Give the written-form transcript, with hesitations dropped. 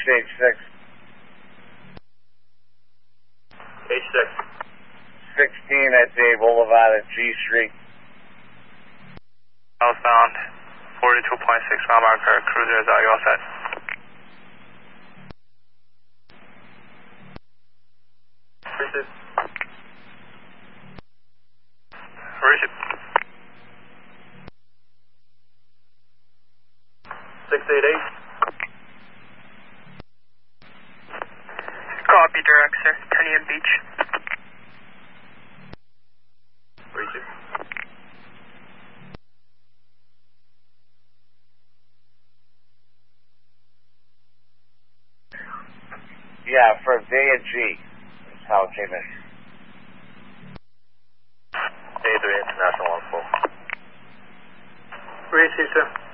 H6. H6. 16 at Day Boulevard at G Street. Southbound, 42.6 mile marker, cruiser is all you all set. Receive. Receive. 688. Copy, direct, sir. Tenian Beach. Receive. Yeah, for Day at G. That's how it came in. A3 International 14. Receive, sir.